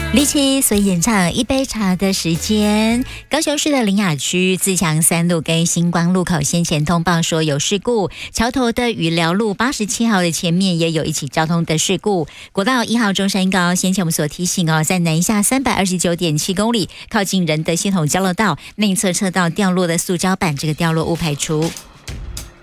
李琦所演唱《一杯茶的时间》。高雄市的苓雅区自强3路跟星光路口先前通报说有事故，桥头的雨寮路87号的前面也有一起交通的事故。国道1号中山高，先前我们所提醒在南下329.7公里，靠近仁德系统交流道内侧车道掉落的塑胶板，这个掉落物排除。